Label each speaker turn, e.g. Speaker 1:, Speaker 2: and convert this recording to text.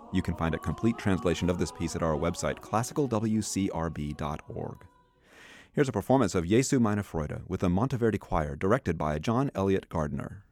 Speaker 1: You can find a complete translation of this piece at our website, classicalwcrb.org. Here's a performance of Jesu meine Freude with the Monteverdi Choir, directed by John Elliott Gardner.